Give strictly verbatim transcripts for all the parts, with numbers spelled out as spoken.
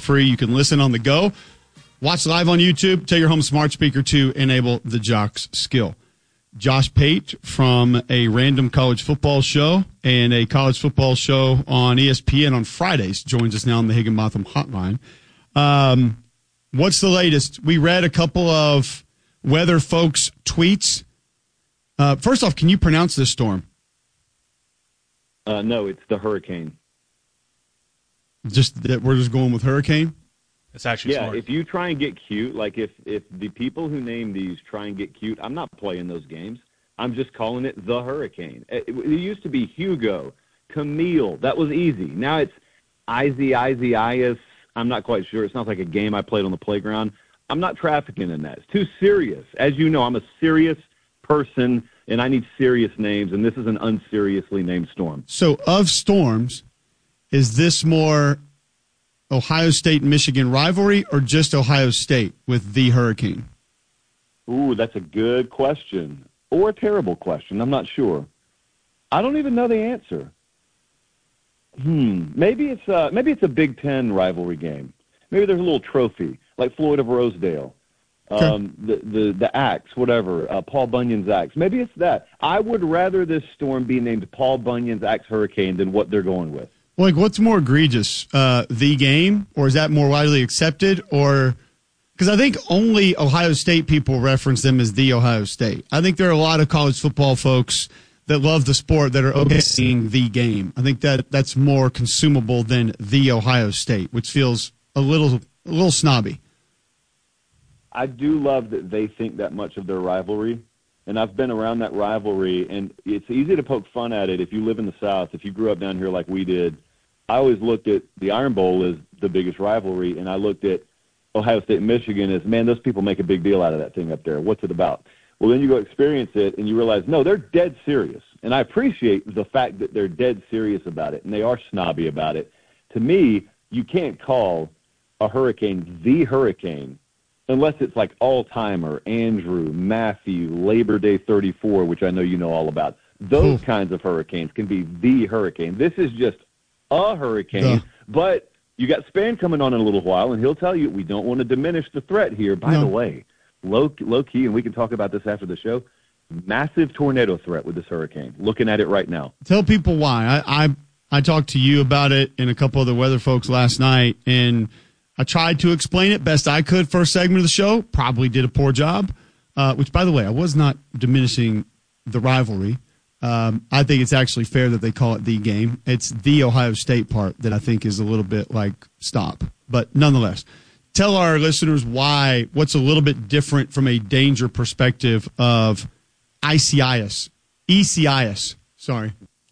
free. You can listen on the go, watch live on YouTube, tell your home smart speaker to enable the Jocks skill. Josh Pate from a random college football show and a college football show on E S P N on Fridays joins us now on the Higginbotham Hotline. Um, what's the latest? We read a couple of weather folks' tweets. Uh, first off, can you pronounce this storm? Uh, no, it's the hurricane. Just that we're just going with hurricane? It's actually yeah, smart. If you try and get cute, like if, if the people who name these try and get cute, I'm not playing those games. I'm just calling it the hurricane. It, it used to be Hugo, Camille. That was easy. Now it's Izzy, Izzy, Ias. I'm not quite sure. It sounds like a game I played on the playground. I'm not trafficking in that. It's too serious. As you know, I'm a serious person, and I need serious names, and this is an unseriously named storm. So of storms, is this more Ohio State-Michigan rivalry or just Ohio State with the hurricane? Ooh, that's a good question. Or a terrible question. I'm not sure. I don't even know the answer. Hmm. Maybe it's a, maybe it's a Big Ten rivalry game. Maybe there's a little trophy, like Floyd of Rosedale. Okay. Um, the, the, the axe, whatever, uh, Paul Bunyan's axe. Maybe it's that. I would rather this storm be named Paul Bunyan's axe hurricane than what they're going with. Like, what's more egregious, uh, the game, or is that more widely accepted? Or because I think only Ohio State people reference them as the Ohio State. I think there are a lot of college football folks that love the sport that are okay seeing the game. I think that that's more consumable than the Ohio State, which feels a little a little snobby. I do love that they think that much of their rivalry. And I've been around that rivalry, and it's easy to poke fun at it if you live in the South, if you grew up down here like we did. I always looked at the Iron Bowl as the biggest rivalry, and I looked at Ohio State and Michigan as, man, those people make a big deal out of that thing up there. What's it about? Well, then you go experience it, and you realize, no, they're dead serious. And I appreciate the fact that they're dead serious about it, and they are snobby about it. To me, you can't call a hurricane the hurricane unless it's like all-timer, Andrew, Matthew, Labor Day thirty-four, which I know you know all about. Those Hmm. kinds of hurricanes can be the hurricane. This is just a hurricane, Duh. but you got Span coming on in a little while, and he'll tell you we don't want to diminish the threat here. By No. the way, low, low key, and we can talk about this after the show, massive tornado threat with this hurricane. Looking at it right now. Tell people why. I, I I talked to you about it and a couple of the weather folks last night, and I tried to explain it best I could first segment of the show. Probably did a poor job, uh, which, by the way, I was not diminishing the rivalry. Um, I think it's actually fair that they call it the game. It's the Ohio State part that I think is a little bit like stop. But nonetheless, tell our listeners why, what's a little bit different from a danger perspective of I C I S, E C I S, sorry.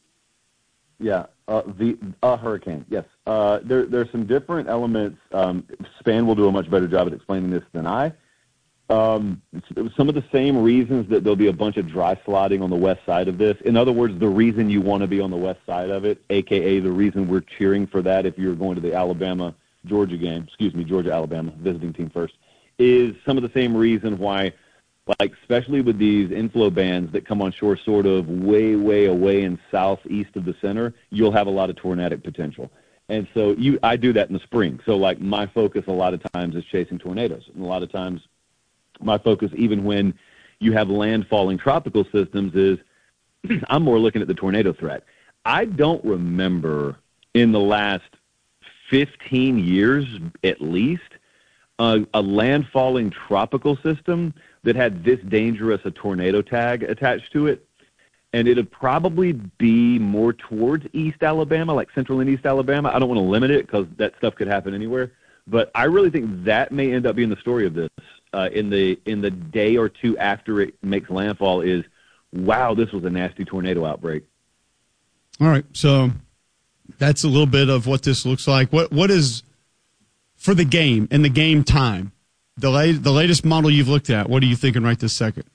Yeah, uh, the uh, hurricane, yes. Uh, there, there's some different elements. Um, Span will do a much better job at explaining this than I. Um, some of the same reasons that there'll be a bunch of dry sliding on the west side of this. In other words, the reason you want to be on the west side of it, a k a the reason we're cheering for that if you're going to the Alabama-Georgia game, excuse me, Georgia-Alabama, visiting team first, is some of the same reason why, like especially with these inflow bands that come on shore sort of way, way away in southeast of the center, you'll have a lot of tornadic potential. And so you, I do that in the spring. So like my focus a lot of times is chasing tornadoes. And a lot of times my focus, even when you have landfalling tropical systems, is I'm more looking at the tornado threat. I don't remember in the last fifteen years at least uh, a landfalling tropical system that had this dangerous a tornado tag attached to it. And it'd probably be more towards East Alabama, like Central and East Alabama. I don't want to limit it because that stuff could happen anywhere. But I really think that may end up being the story of this uh, in the in the day or two after it makes landfall is, wow, this was a nasty tornado outbreak. All right, so that's a little bit of what this looks like. What What is, for the game and the game time, the, la- the latest model you've looked at, what are you thinking right this second?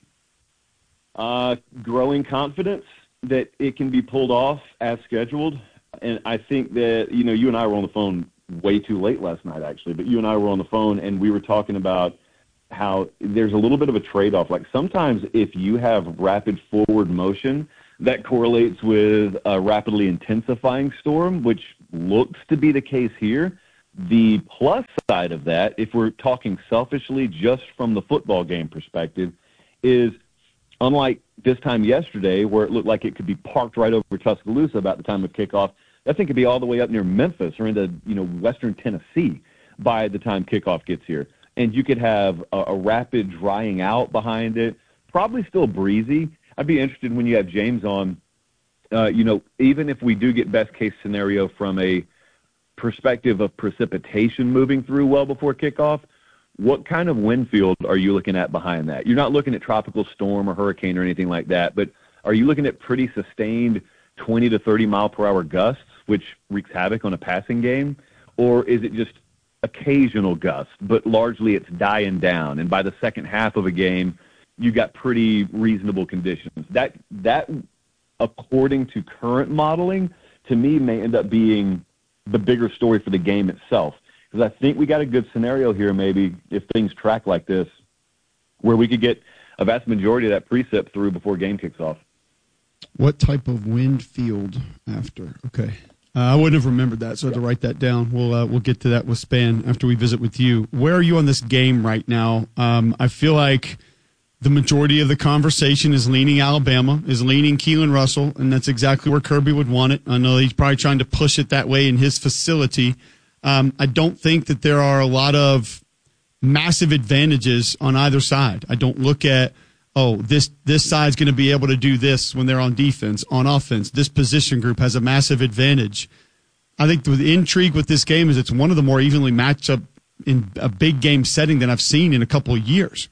Uh, growing confidence that it can be pulled off as scheduled. And I think that, you know, you and I were on the phone way too late last night, actually, but you and I were on the phone and we were talking about how there's a little bit of a trade-off. Like sometimes if you have rapid forward motion, that correlates with a rapidly intensifying storm, which looks to be the case here. The plus side of that, if we're talking selfishly just from the football game perspective, is unlike this time yesterday where it looked like it could be parked right over Tuscaloosa about the time of kickoff, that thing could be all the way up near Memphis or into, you know, western Tennessee by the time kickoff gets here. And you could have a, a rapid drying out behind it, probably still breezy. I'd be interested when you have James on, uh, you know, even if we do get best case scenario from a perspective of precipitation moving through well before kickoff, what kind of wind field are you looking at behind that? You're not looking at tropical storm or hurricane or anything like that, but are you looking at pretty sustained twenty to thirty mile per hour gusts, which wreaks havoc on a passing game? Or is it just occasional gusts, but largely it's dying down, and by the second half of a game, you got pretty reasonable conditions? That, that, according to current modeling, to me may end up being the bigger story for the game itself. Because I think we got a good scenario here, maybe, if things track like this, where we could get a vast majority of that precip through before game kicks off. What type of wind field after? Okay. Uh, I wouldn't have remembered that, so I had to write that down. We'll uh, we'll get to that with Span after we visit with you. Where are you on this game right now? Um, I feel like the majority of the conversation is leaning Alabama, is leaning Keelan Russell, and that's exactly where Kirby would want it. I know he's probably trying to push it that way in his facility. Um, I don't think that there are a lot of massive advantages on either side. I don't look at, oh, this this side's going to be able to do this when they're on defense. On offense, this position group has a massive advantage. I think the intrigue with this game is it's one of the more evenly matched up in a big game setting than I've seen in a couple of years.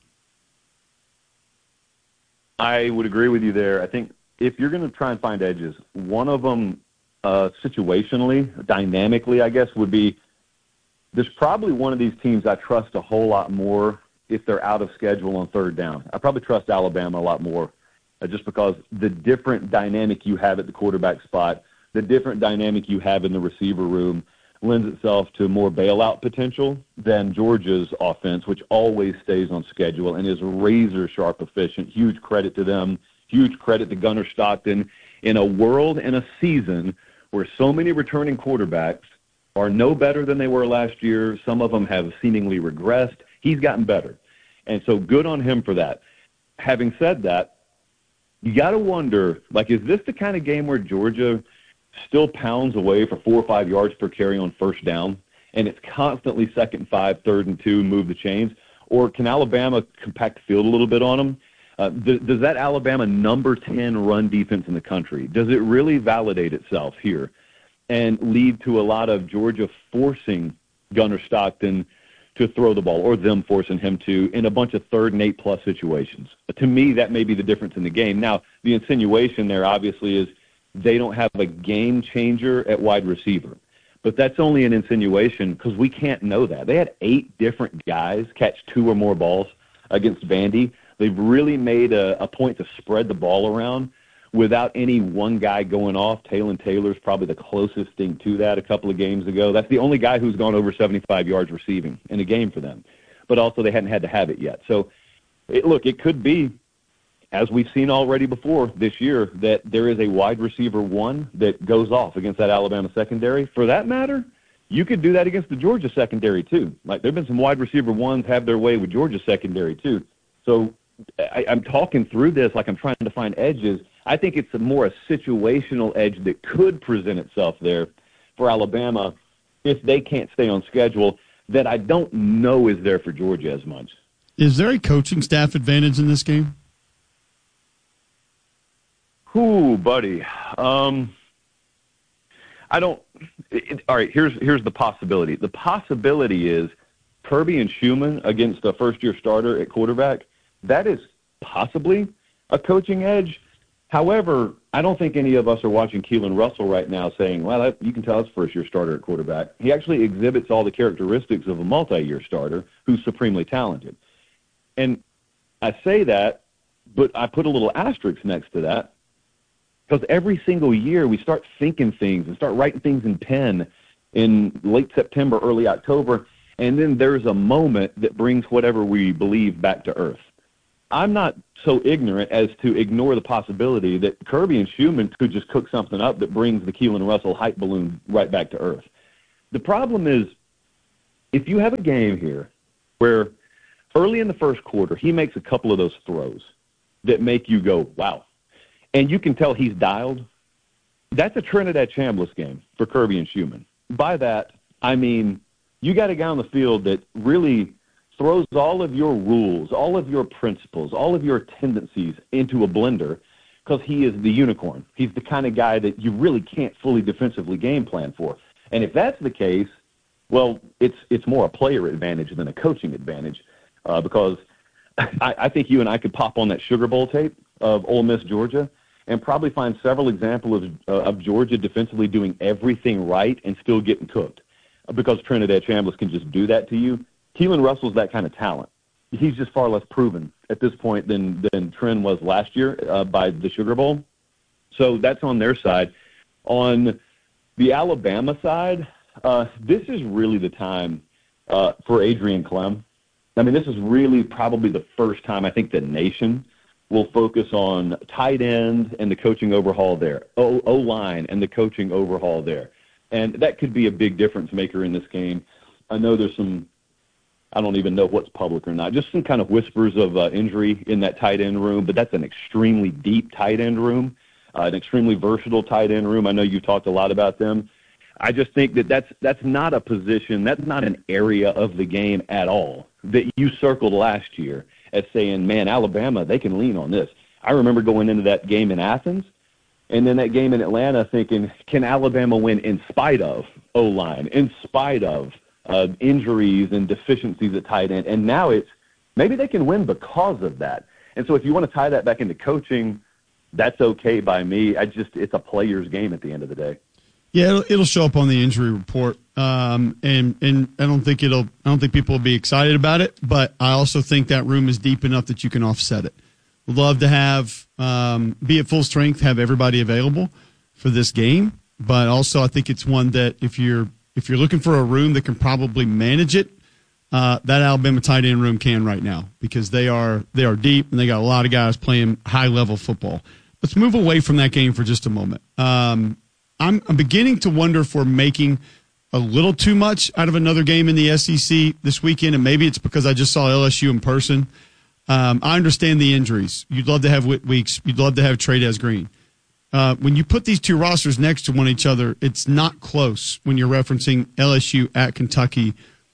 I would agree with you there. I think if you're going to try and find edges, one of them uh, situationally, dynamically, I guess, would be there's probably one of these teams I trust a whole lot more if they're out of schedule on third down. I probably trust Alabama a lot more uh, just because the different dynamic you have at the quarterback spot, the different dynamic you have in the receiver room lends itself to more bailout potential than Georgia's offense, which always stays on schedule and is razor-sharp efficient. Huge credit to them. Huge credit to Gunnar Stockton. In a world and a season where so many returning quarterbacks are no better than they were last year, some of them have seemingly regressed, he's gotten better. And so good on him for that. Having said that, you got to wonder, like, is this the kind of game where Georgia still pounds away for four or five yards per carry on first down, and it's constantly second and five, third and two, move the chains? Or can Alabama compact the field a little bit on them? Uh, th- does that Alabama number ten run defense in the country, does it really validate itself here and lead to a lot of Georgia forcing Gunnar Stockton to throw the ball, or them forcing him to, in a bunch of third and eight plus situations? To me, that may be the difference in the game. Now, the insinuation there obviously is they don't have a game changer at wide receiver. But that's only an insinuation because we can't know that. They had eight different guys catch two or more balls against Vandy. They've really made a, a point to spread the ball around without any one guy going off. Taylor Taylor's probably the closest thing to that a couple of games ago. That's the only guy who's gone over seventy-five yards receiving in a game for them. But also they hadn't had to have it yet. So, it, look, it could be, as we've seen already before this year, that there is a wide receiver one that goes off against that Alabama secondary. For that matter, you could do that against the Georgia secondary too. Like, there have been some wide receiver ones have their way with Georgia secondary too. So I, I'm talking through this like I'm trying to find edges. I think it's a more a situational edge that could present itself there for Alabama if they can't stay on schedule that I don't know is there for Georgia as much. Is there a coaching staff advantage in this game? Ooh, buddy. Um, I don't it, – all right, here's here's the possibility. The possibility is Kirby and Schumann against a first-year starter at quarterback. That is possibly a coaching edge. However, I don't think any of us are watching Keelan Russell right now saying, well, that, you can tell it's first-year starter at quarterback. He actually exhibits all the characteristics of a multi-year starter who's supremely talented. And I say that, but I put a little asterisk next to that because every single year we start thinking things and start writing things in pen in late September, early October, and then there's a moment that brings whatever we believe back to earth. I'm not so ignorant as to ignore the possibility that Kirby and Schumann could just cook something up that brings the Keelan Russell hype balloon right back to earth. The problem is if you have a game here where early in the first quarter he makes a couple of those throws that make you go, wow, and you can tell he's dialed, that's a Trinidad Chambliss game for Kirby and Schumann. By that, I mean you got a guy on the field that really throws all of your rules, all of your principles, all of your tendencies into a blender because he is the unicorn. He's the kind of guy that you really can't fully defensively game plan for. And if that's the case, well, it's it's more a player advantage than a coaching advantage uh, because I, I think you and I could pop on that Sugar Bowl tape of Ole Miss, Georgia, and probably find several examples of, uh, of Georgia defensively doing everything right and still getting cooked because Trinidad Chambliss can just do that to you. Keelan Russell's that kind of talent. He's just far less proven at this point than, than Trent was last year uh, by the Sugar Bowl. So that's on their side. On the Alabama side, uh, this is really the time uh, for Adrian Clem. I mean, this is really probably the first time I think the nation will focus on tight end and the coaching overhaul there, O- O-line and the coaching overhaul there. And that could be a big difference maker in this game. I know there's some, I don't even know what's public or not, just some kind of whispers of uh, injury in that tight end room, but that's an extremely deep tight end room, uh, an extremely versatile tight end room. I know you've talked a lot about them. I just think that that's, that's not a position, that's not an area of the game at all that you circled last year as saying, man, Alabama, they can lean on this. I remember going into that game in Athens and then that game in Atlanta thinking, can Alabama win in spite of O-line, in spite of uh, injuries and deficiencies at tight end? And now it's maybe they can win because of that. And so if you want to tie that back into coaching, that's okay by me. I just, it's a player's game at the end of the day. Yeah, it'll, it'll show up on the injury report, um, and and I don't think it'll. I don't think people will be excited about it, but I also think that room is deep enough that you can offset it. Would love to have um, be at full strength, have everybody available for this game, but also I think it's one that if you're if you're looking for a room that can probably manage it, uh, that Alabama tight end room can right now because they are they are deep and they got a lot of guys playing high level football. Let's move away from that game for just a moment. Um, I'm, I'm beginning to wonder if we're making a little too much out of another game in the S E C this weekend, and maybe it's because I just saw L S U in person. Um, I understand the injuries. You'd love to have Whit Weeks. You'd love to have Trey'Dez Green. Uh, when you put these two rosters next to one each other, it's not close when you're referencing L S U at Kentucky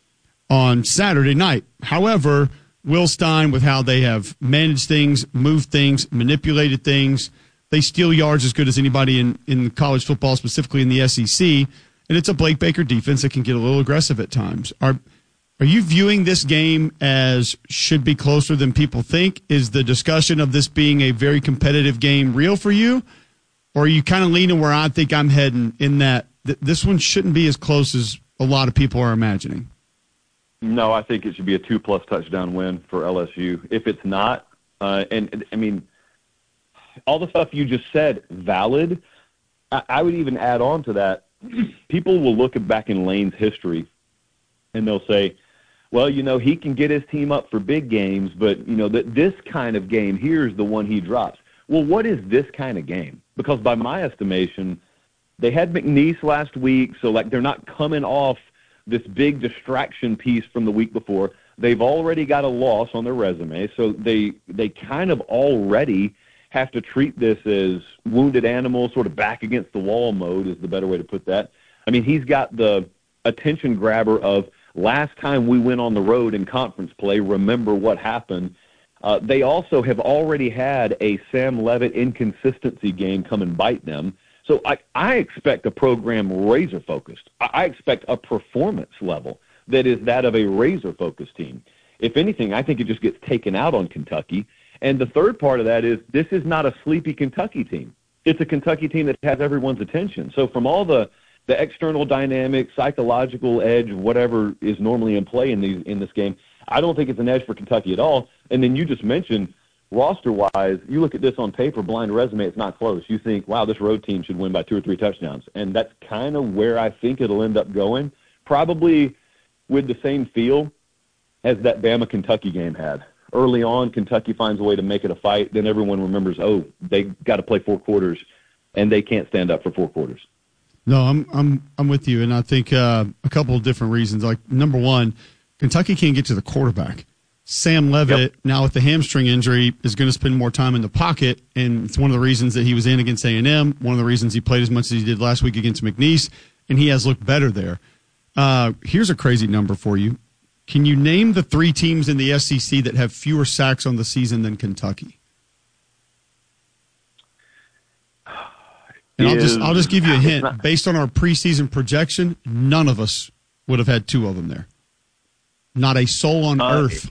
on Saturday night. However, Will Stein, with how they have managed things, moved things, manipulated things, they steal yards as good as anybody in, in college football, specifically in the S E C, and it's a Blake Baker defense that can get a little aggressive at times. Are are you viewing this game as should be closer than people think? Is the discussion of this being a very competitive game real for you? Or are you kind of leaning where I think I'm heading in that th- this one shouldn't be as close as a lot of people are imagining? No, I think it should be a two-plus touchdown win for L S U. If it's not, uh, and, I mean, all the stuff you just said, valid. I, I would even add on to that. People will look back in Lane's history, and they'll say, well, you know, he can get his team up for big games, but, you know, that this kind of game here is the one he drops. Well, what is this kind of game? Because by my estimation, they had McNeese last week, so, like, they're not coming off this big distraction piece from the week before. They've already got a loss on their resume, so they they kind of already – have to treat this as wounded animal, sort of back against the wall mode is the better way to put that. I mean, he's got the attention grabber of last time we went on the road in conference play, remember what happened. Uh, they also have already had a Sam Levitt inconsistency game come and bite them. So I, I expect a program razor-focused. I, I expect a performance level that is that of a razor-focused team. If anything, I think it just gets taken out on Kentucky. And the third part of that is this is not a sleepy Kentucky team. It's a Kentucky team that has everyone's attention. So from all the, the external dynamics, psychological edge, whatever is normally in play in these in this game, I don't think it's an edge for Kentucky at all. And then you just mentioned roster-wise, you look at this on paper, blind resume, it's not close. You think, wow, this road team should win by two or three touchdowns. And that's kind of where I think it'll end up going, probably with the same feel as that Bama-Kentucky game had. Early on, Kentucky finds a way to make it a fight. Then everyone remembers, oh, they got to play four quarters, and they can't stand up for four quarters. No, I'm I'm I'm with you, and I think uh, a couple of different reasons. Like number one, Kentucky can't get to the quarterback. Sam Levitt, yep. now with the hamstring injury, is going to spend more time in the pocket, and it's one of the reasons that he was in against A and M, one of the reasons he played as much as he did last week against McNeese, and he has looked better there. Uh, here's a crazy number for you. Can you name the three teams in the S E C that have fewer sacks on the season than Kentucky? And I'll just I'll just give you a hint. Based on our preseason projection, none of us would have had two of them there. Not a soul on uh, earth.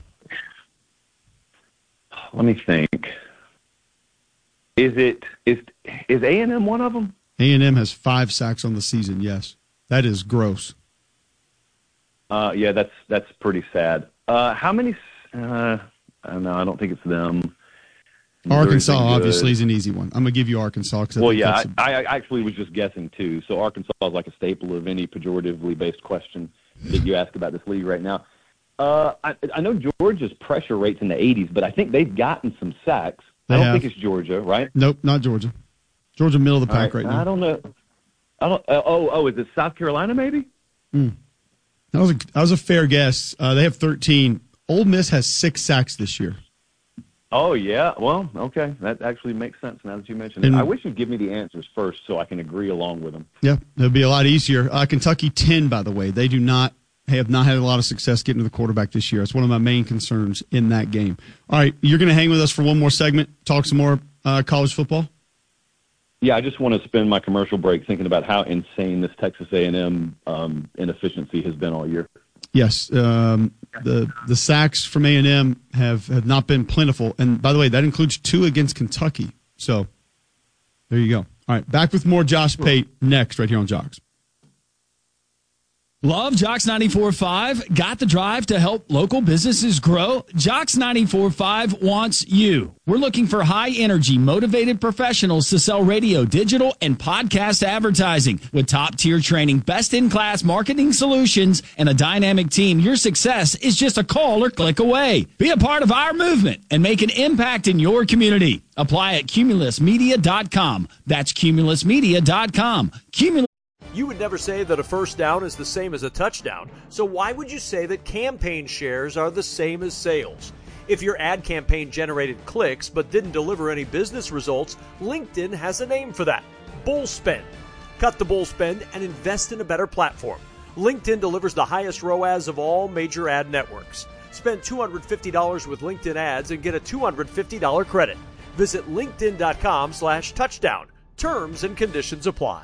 Let me think. Is it is is A and M one of them? A and M has five sacks on the season. Yes, that is gross. Uh, yeah, that's that's pretty sad. Uh, how many? Uh, I don't know. I don't think it's them. Arkansas obviously is an easy one. I'm gonna give you Arkansas. Cause I well, yeah, a- I, I actually was just guessing too. So Arkansas is like a staple of any pejoratively based question that you ask about this league right now. Uh, I, I know Georgia's pressure rate's in the eighties, but I think they've gotten some sacks. They I don't have. think it's Georgia, right? Nope, not Georgia. Georgia middle of the pack right, right now. I don't know. I don't. Uh, oh, oh, is it South Carolina maybe? Mm. That was a that was a fair guess. Uh, they have thirteen. Ole Miss has six sacks this year. Oh, yeah. Well, okay. That actually makes sense now that you mentioned it. I wish you'd give me the answers first so I can agree along with them. Yeah, it would be a lot easier. Uh, Kentucky, ten, by the way. They do not have not had a lot of success getting to the quarterback this year. It's one of my main concerns in that game. All right, you're going to hang with us for one more segment, talk some more uh, college football? Yeah, I just want to spend my commercial break thinking about how insane this Texas A and M um, inefficiency has been all year. Yes, um, the the sacks from A and M have, have not been plentiful. And, by the way, that includes two against Kentucky. So, there you go. All right, back with more Josh Pate next right here on Jocks. Love Jocks ninety-four point five? Got the drive to help local businesses grow? Jocks ninety-four point five wants you. We're looking for high-energy, motivated professionals to sell radio, digital, and podcast advertising. With top-tier training, best-in-class marketing solutions, and a dynamic team, your success is just a call or click away. Be a part of our movement and make an impact in your community. Apply at cumulus media dot com. That's cumulus media dot com. Cumulus You would never say that a first down is the same as a touchdown, so why would you say that campaign shares are the same as sales? If your ad campaign generated clicks but didn't deliver any business results, LinkedIn has a name for that: bull spend. Cut the bull spend and invest in a better platform. LinkedIn delivers the highest R O A S of all major ad networks. Spend two hundred fifty dollars with LinkedIn ads and get a two hundred fifty dollars credit. Visit linkedin.com slash touchdown. Terms and conditions apply.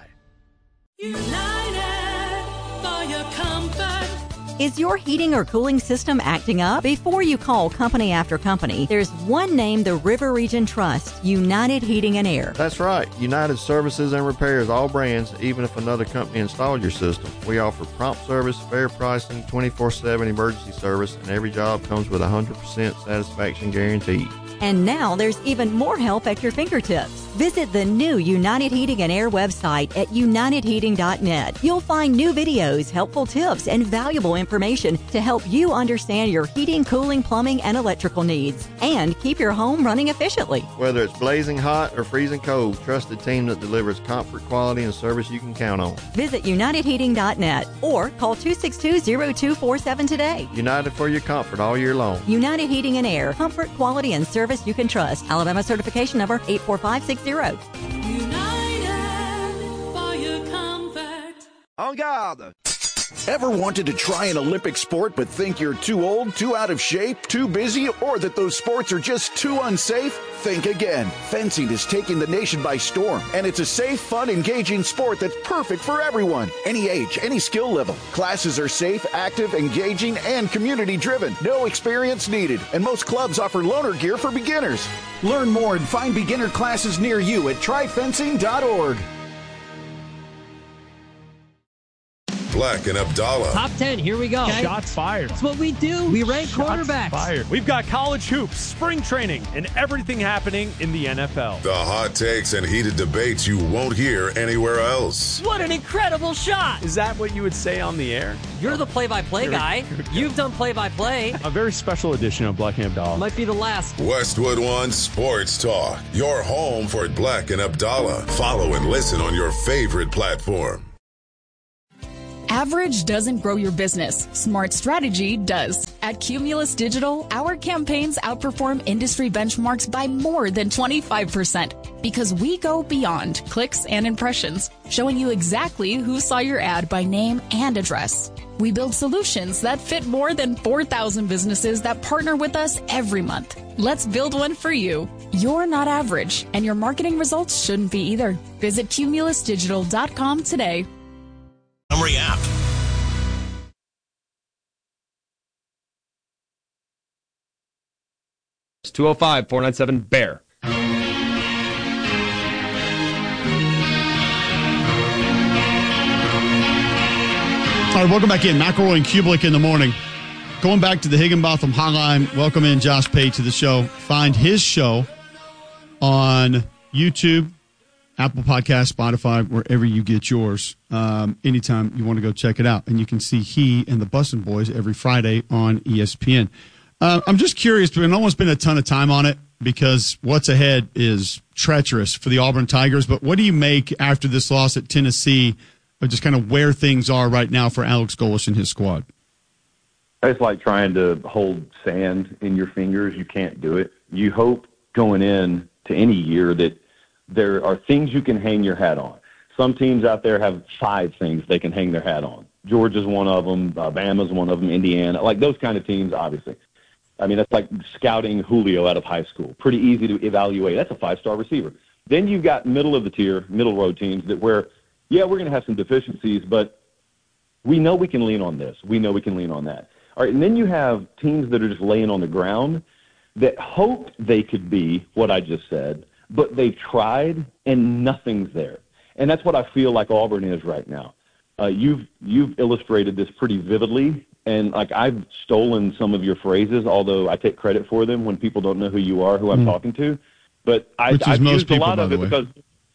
United for your comfort. Is your heating or cooling system acting up? Before you call company after company, there's one name the River Region trusts: United Heating and Air. That's right. United services and repairs all brands, even if another company installed your system. We offer prompt service, fair pricing, twenty-four seven emergency service, and every job comes with a one hundred percent satisfaction guarantee. And now there's even more help at your fingertips. Visit the new United Heating and Air website at united heating dot net. You'll find new videos, helpful tips, and valuable information to help you understand your heating, cooling, plumbing, and electrical needs, and keep your home running efficiently. Whether it's blazing hot or freezing cold, trusted team that delivers comfort, quality, and service you can count on. Visit united heating dot net or call two six two, zero two four seven today. United for your comfort all year long. United Heating and Air. Comfort, quality, and service you can trust. Alabama certification number eight four five six zero. United for your comfort. En garde! Ever wanted to try an Olympic sport but think you're too old, too out of shape, too busy, or that those sports are just too unsafe? Think again. Fencing is taking the nation by storm, and it's a safe, fun, engaging sport that's perfect for everyone. Any age, any skill level. Classes are safe, active, engaging, and community-driven. No experience needed, and most clubs offer loaner gear for beginners. Learn more and find beginner classes near you at try fencing dot org. Black and Abdallah. Top ten, here we go. Okay. Shots fired. That's what we do. We rank Shots quarterbacks. Fired. We've got college hoops, spring training, and everything happening in the N F L. The hot takes and heated debates you won't hear anywhere else. What an incredible shot. Is that what you would say on the air? You're the play-by-play guy. You've done play-by-play. A very special edition of Black and Abdallah. Might be the last. Westwood One Sports Talk. Your home for Black and Abdallah. Follow and listen on your favorite platform. Average doesn't grow your business. Smart strategy does. At Cumulus Digital, our campaigns outperform industry benchmarks by more than twenty-five percent because we go beyond clicks and impressions, showing you exactly who saw your ad by name and address. We build solutions that fit more than four thousand businesses that partner with us every month. Let's build one for you. You're not average, and your marketing results shouldn't be either. Visit cumulus digital dot com today. Montgomery app. It's two oh five, four nine seven, B E A R. All right, welcome back in. McElroy and Kublik in the morning. Going back to the Higginbotham Hotline, welcome in Josh Pate to the show. Find his show on YouTube, Apple Podcasts, Spotify, wherever you get yours. Um, anytime you want to go check it out. And you can see he and the Bussin' Boys every Friday on E S P N. Uh, I'm just curious, but I don't want to spend a ton of time on it because what's ahead is treacherous for the Auburn Tigers. But what do you make after this loss at Tennessee, of just kind of where things are right now for Alex Golesh and his squad? It's like trying to hold sand in your fingers. You can't do it. You hope going in to any year that there are things you can hang your hat on. Some teams out there have five things they can hang their hat on. Georgia's one of them. Alabama's one of them. Indiana. Like those kind of teams, obviously. I mean, that's like scouting Julio out of high school. Pretty easy to evaluate. That's a five-star receiver. Then you've got middle of the tier, middle road teams that where, yeah, we're going to have some deficiencies, but we know we can lean on this. We know we can lean on that. All right, and then you have teams that are just laying on the ground that hoped they could be what I just said, but they've tried and nothing's there. And that's what I feel like Auburn is right now. Uh, you've you've illustrated this pretty vividly, and like I've stolen some of your phrases, although I take credit for them when people don't know who you are, who I'm mm. talking to. But I, Which is I've most used people, a lot by of the it way. because,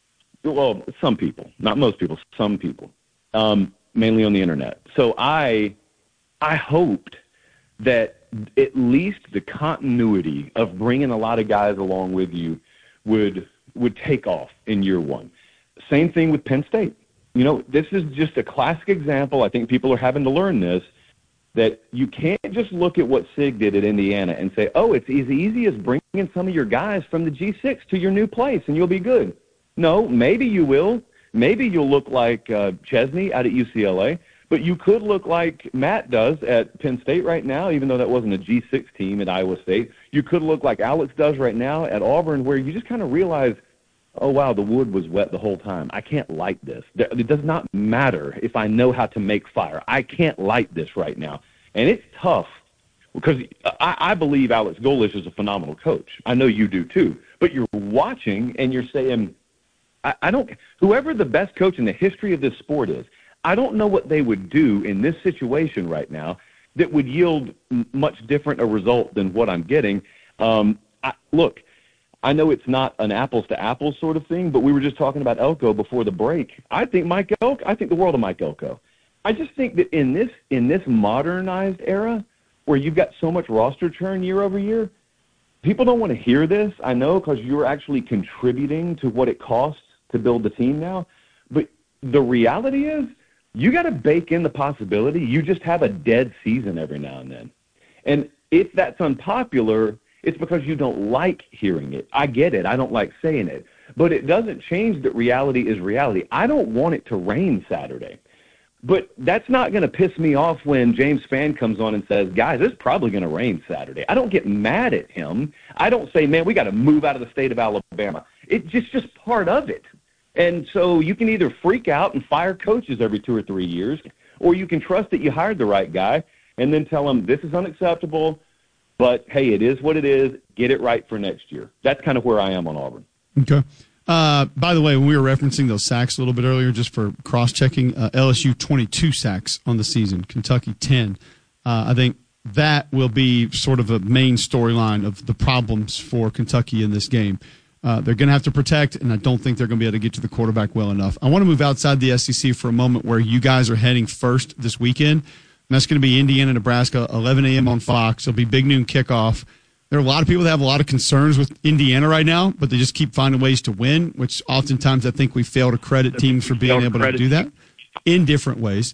well, some people, not most people, some people, um, mainly on the internet. So I, I hoped that at least the continuity of bringing a lot of guys along with you would would take off in year one. Same thing with Penn State. You know, this is just a classic example. I think people are having to learn this, that you can't just look at what Sig did at Indiana and say, oh, it's as easy as bringing some of your guys from the G six to your new place and you'll be good. No, maybe you will. Maybe you'll look like uh, Chesney out at U C L A, but you could look like Matt does at Penn State right now, even though that wasn't a G six team at Iowa State. You could look like Alex does right now at Auburn, where you just kind of realize, oh, wow, the wood was wet the whole time. I can't light this. It does not matter if I know how to make fire. I can't light this right now. And it's tough because I, I believe Alex Golesh is a phenomenal coach. I know you do too. But you're watching and you're saying, I, I don't – whoever the best coach in the history of this sport is, I don't know what they would do in this situation right now that would yield m- much different a result than what I'm getting. Um, I, look – I know it's not an apples-to-apples sort of thing, but we were just talking about Elko before the break. I think Mike Elko, I think the world of Mike Elko. I just think that in this in this modernized era where you've got so much roster churn year over year, people don't want to hear this, I know, because you're actually contributing to what it costs to build the team now. But the reality is you got to bake in the possibility you just have a dead season every now and then. And if that's unpopular, it's because you don't like hearing it. I get it. I don't like saying it. But it doesn't change that reality is reality. I don't want it to rain Saturday. But that's not going to piss me off when James Spann comes on and says, guys, it's probably going to rain Saturday. I don't get mad at him. I don't say, man, we got to move out of the state of Alabama. It's just, just part of it. And so you can either freak out and fire coaches every two or three years, or you can trust that you hired the right guy and then tell him this is unacceptable. But, hey, it is what it is. Get it right for next year. That's kind of where I am on Auburn. Okay. Uh, by the way, when we were referencing those sacks a little bit earlier, just for cross-checking, uh, L S U twenty-two sacks on the season, Kentucky ten. Uh, I think that will be sort of a main storyline of the problems for Kentucky in this game. Uh, they're going to have to protect, and I don't think they're going to be able to get to the quarterback well enough. I want to move outside the S E C for a moment where you guys are heading first this weekend. And that's going to be Indiana, Nebraska, eleven a.m. on Fox. It'll be big noon kickoff. There are a lot of people that have a lot of concerns with Indiana right now, but they just keep finding ways to win, which oftentimes I think we fail to credit teams for being able to do that in different ways.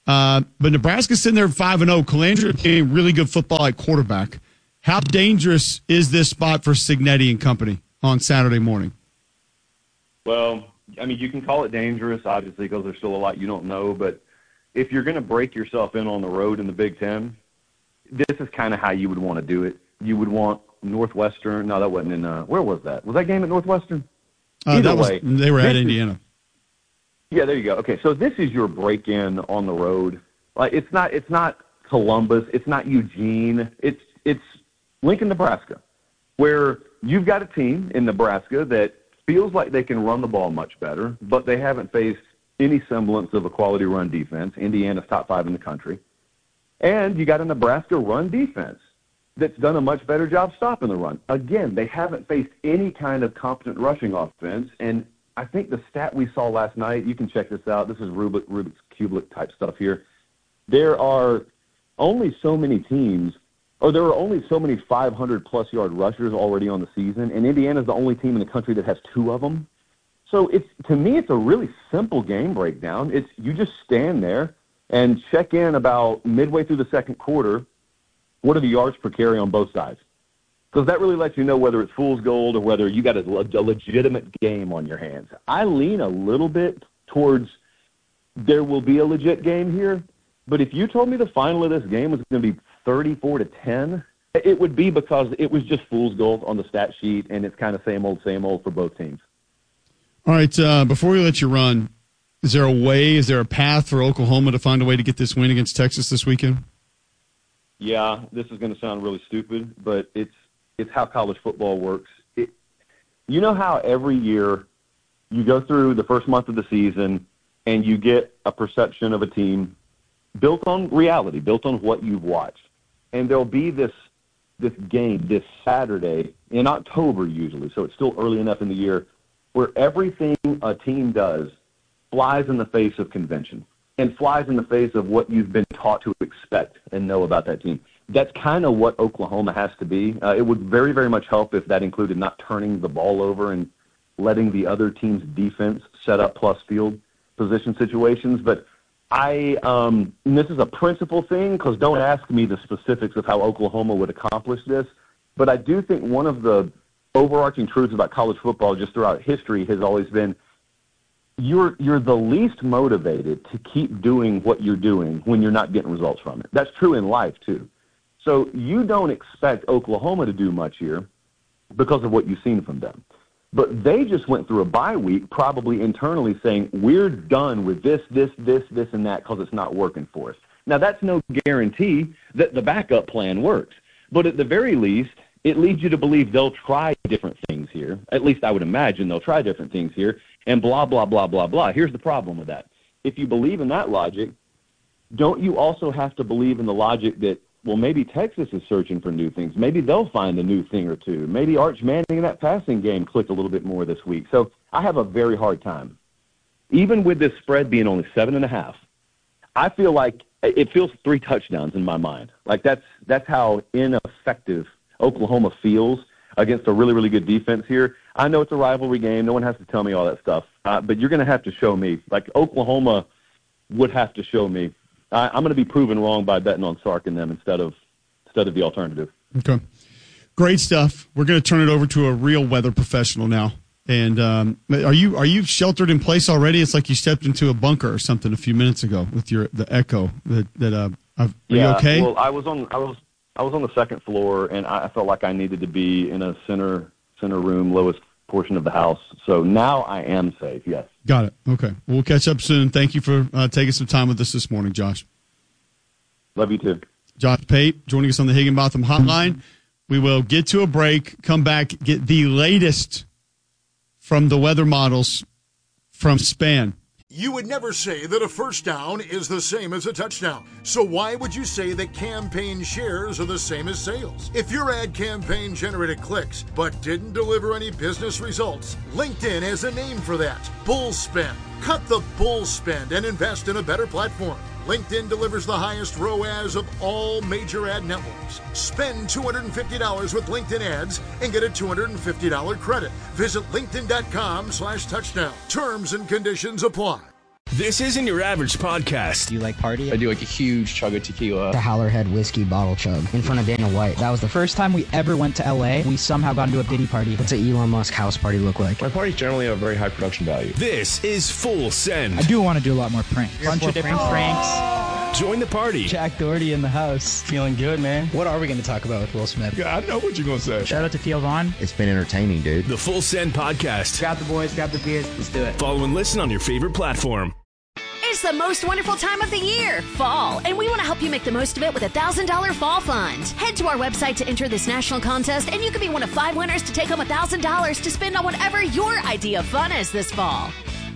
Uh, but Nebraska's sitting there five and oh. Calandra playing really good football at quarterback. How dangerous is this spot for Cignetti and company on Saturday morning? Well, I mean, you can call it dangerous, obviously, because there's still a lot you don't know. But if you're going to break yourself in on the road in the Big Ten, this is kind of how you would want to do it. You would want Northwestern. No, that wasn't in uh, – where was that? Was that game at Northwestern? Uh, Either that was, way. They were at Indiana. Is, yeah, there you go. Okay, so this is your break-in on the road. Like it's not it's not Columbus. It's not Eugene. It's it's Lincoln, Nebraska, where you've got a team in Nebraska that feels like they can run the ball much better, but they haven't faced any semblance of a quality run defense. Indiana's top five in the country. And you got a Nebraska run defense that's done a much better job stopping the run. Again, they haven't faced any kind of competent rushing offense. And I think the stat we saw last night, you can check this out. This is Rubik, Rubik's Cube type stuff here. There are only so many teams, or there are only so many five hundred plus yard rushers already on the season, and Indiana's the only team in the country that has two of them. So it's to me, it's a really simple game breakdown. It's you just stand there and check in about midway through the second quarter. What are the yards per carry on both sides? Because that really lets you know whether it's fool's gold or whether you got a, a legitimate game on your hands. I lean a little bit towards there will be a legit game here, but if you told me the final of this game was going to be thirty-four to ten, it would be because it was just fool's gold on the stat sheet, and it's kind of same old, same old for both teams. All right, uh, before we let you run, is there a way, is there a path for Oklahoma to find a way to get this win against Texas this weekend? Yeah, this is going to sound really stupid, but it's it's how college football works. It, you know how every year you go through the first month of the season and you get a perception of a team built on reality, built on what you've watched. And there'll be this this game this Saturday in October usually, so it's still early enough in the year, where everything a team does flies in the face of convention and flies in the face of what you've been taught to expect and know about that team. That's kind of what Oklahoma has to be. Uh, it would very, very much help if that included not turning the ball over and letting the other team's defense set up plus field position situations. But I, um, and this is a principle thing, because don't ask me the specifics of how Oklahoma would accomplish this, but I do think one of the overarching truths about college football just throughout history has always been you're you're the least motivated to keep doing what you're doing when you're not getting results from it. That's true in life too. So you don't expect Oklahoma to do much here because of what you've seen from them. But they just went through a bye week, probably internally saying, we're done with this, this, this, this, and that because it's not working for us. Now, that's no guarantee that the backup plan works. But at the very least, it leads you to believe they'll try different things here. At least I would imagine they'll try different things here, and blah, blah, blah, blah, blah. Here's the problem with that. If you believe in that logic, don't you also have to believe in the logic that, well, maybe Texas is searching for new things. Maybe they'll find a new thing or two. Maybe Arch Manning in that passing game clicked a little bit more this week. So I have a very hard time. Even with this spread being only seven and a half, I feel like it feels three touchdowns in my mind. Like that's that's how ineffective Oklahoma feels against a really, really good defense here. I know it's a rivalry game. No one has to tell me all that stuff. Uh, but you're going to have to show me. Like Oklahoma would have to show me. I, I'm going to be proven wrong by betting on Sark and them instead of instead of the alternative. Okay. Great stuff. We're going to turn it over to a real weather professional now. And um, are you are you sheltered in place already? It's like you stepped into a bunker or something a few minutes ago with your the echo. That that uh, are yeah, you okay? Well, I was on I was I was on the second floor, and I felt like I needed to be in a center center room, lowest portion of the house. So now I am safe. Yes. Got it. Okay. We'll catch up soon. Thank you for uh, taking some time with us this morning, Josh. Love you too. Josh Pate joining us on the Higginbotham Hotline. We will get to a break, come back, get the latest from the weather models from Span. You would never say that a first down is the same as a touchdown. So why would you say that campaign shares are the same as sales? If your ad campaign generated clicks but didn't deliver any business results, LinkedIn has a name for that. Bull spend. Cut the bull spend and invest in a better platform. LinkedIn delivers the highest R O A S of all major ad networks. Spend two hundred fifty dollars with LinkedIn ads and get a two hundred fifty dollars credit. Visit linkedin.com slash touchdown. Terms and conditions apply. This isn't your average podcast. Do you like party? I do like a huge chug of tequila. The Howlerhead whiskey bottle chug in front of Dana White. That was the first time we ever went to L A. We somehow got into a Diddy party. What's an Elon Musk house party look like? My parties generally have very high production value. This is Full Send. I do want to do a lot more pranks. A bunch of different pranks. Join the party. Jack Doherty in the house. Feeling good, man. What are we going to talk about with Will Smith? Yeah, I know what you're going to say. Shout out to Theo Vaughn. It's been entertaining, dude. The Full Send Podcast. Grab the boys, grab the beers. Let's do it. Follow and listen on your favorite platform. It's the most wonderful time of the year, fall, and we want to help you make the most of it with a one thousand dollars Fall Fund. Head to our website to enter this national contest, and you can be one of five winners to take home one thousand dollars to spend on whatever your idea of fun is this fall.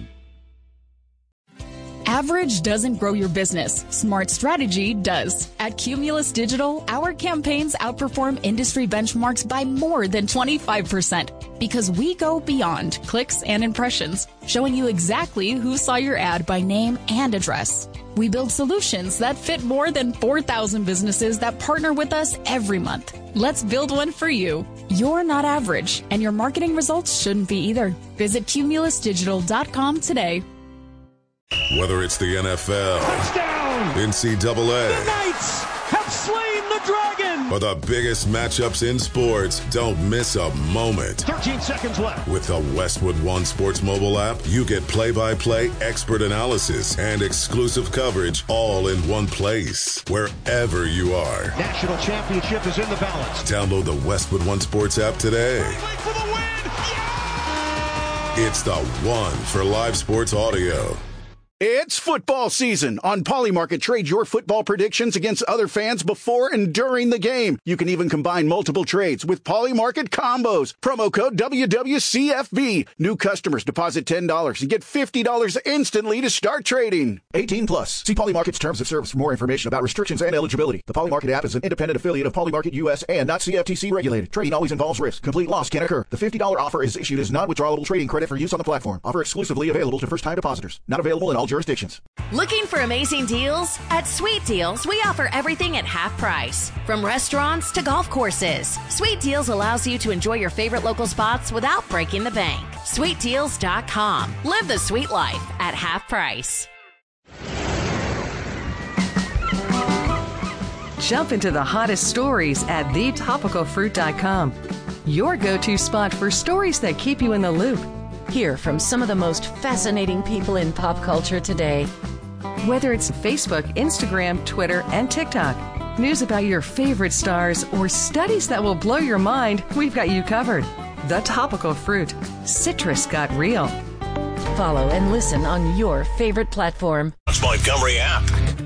Average doesn't grow your business. Smart strategy does. At Cumulus Digital, our campaigns outperform industry benchmarks by more than twenty-five percent because we go beyond clicks and impressions, showing you exactly who saw your ad by name and address. We build solutions that fit more than four thousand businesses that partner with us every month. Let's build one for you. You're not average, and your marketing results shouldn't be either. Visit cumulus digital dot com today. Whether it's the N F L, touchdown, N C double A, the Knights have slain the dragon, or the biggest matchups in sports, don't miss a moment. thirteen seconds left. With the Westwood One Sports mobile app, you get play-by-play expert analysis and exclusive coverage all in one place, wherever you are. National championship is in the balance. Download the Westwood One Sports app today. For the win. Yeah! It's the one for live sports audio. It's football season. On Polymarket, trade your football predictions against other fans before and during the game. You can even combine multiple trades with Polymarket combos. Promo code W W C F B. New customers deposit ten dollars and get fifty dollars instantly to start trading. eighteen plus. See Polymarket's terms of service for more information about restrictions and eligibility. The Polymarket app is an independent affiliate of Polymarket U S and not C F T C regulated. Trading always involves risk. Complete loss can occur. The fifty dollars offer is issued as non-withdrawable trading credit for use on the platform. Offer exclusively available to first-time depositors. Not available in all jurisdictions. Looking for amazing deals? At Sweet Deals, we offer everything at half price. From restaurants to golf courses. Sweet Deals allows you to enjoy your favorite local spots without breaking the bank. sweet deals dot com. Live the sweet life at half price. Jump into the hottest stories at the topical fruit dot com. Your go-to spot for stories that keep you in the loop. Hear from some of the most fascinating people in pop culture today. Whether it's Facebook, Instagram, Twitter, and TikTok, news about your favorite stars, or studies that will blow your mind, we've got you covered. The Topical Fruit. Citrus got real. Follow and listen on your favorite platform. That's Montgomery app.